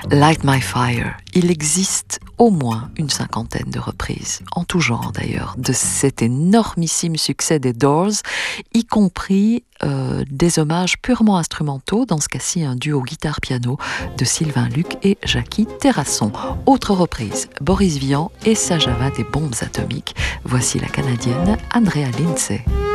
Light My Fire. Il existe au moins une cinquantaine de reprises, en tout genre d'ailleurs, de cet énormissime succès des Doors, y compris des hommages purement instrumentaux, dans ce cas-ci un duo guitare-piano de Sylvain Luc et Jackie Terrasson. Autre reprise, Boris Vian et sa Java des bombes atomiques. Voici la Canadienne Andrea Lindsay.